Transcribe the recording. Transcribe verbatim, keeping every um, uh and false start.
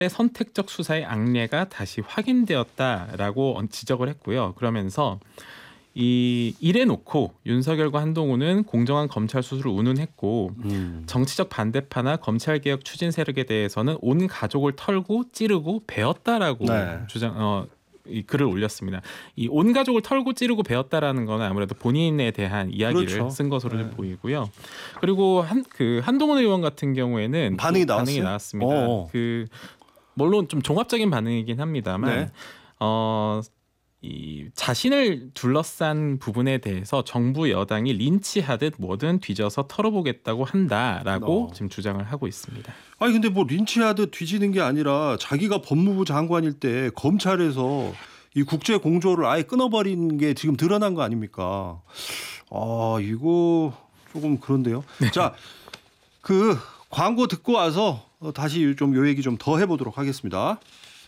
선택적 수사의 악례가 다시 확인되었다라고 지적을 했고요. 그러면서 이 이래놓고 윤석열과 한동훈은 공정한 검찰 수사를 운운했고 음. 정치적 반대파나 검찰개혁 추진 세력에 대해서는 온 가족을 털고 찌르고 베었다라고 네. 주장 어, 이 글을 올렸습니다. 이 온 가족을 털고 찌르고 베었다라는 거는 아무래도 본인에 대한 이야기를 그렇죠. 쓴 것으로 네. 좀 보이고요. 그리고 한 그 한동훈 의원 같은 경우에는 반응이 또 반응이 나왔어요? 나왔습니다. 어어. 그 물론 좀 종합적인 반응이긴 합니다만 네. 어. 이 자신을 둘러싼 부분에 대해서 정부 여당이 린치하듯 뭐든 뒤져서 털어보겠다고 한다라고 어. 지금 주장을 하고 있습니다. 아니 근데 뭐 린치하듯 뒤지는 게 아니라 자기가 법무부 장관일 때 검찰에서 이 국제 공조를 아예 끊어버린 게 지금 드러난 거 아닙니까? 아 이거 조금 그런데요. 자, 그 광고 듣고 와서 다시 좀 요 얘기 좀 더 해보도록 하겠습니다.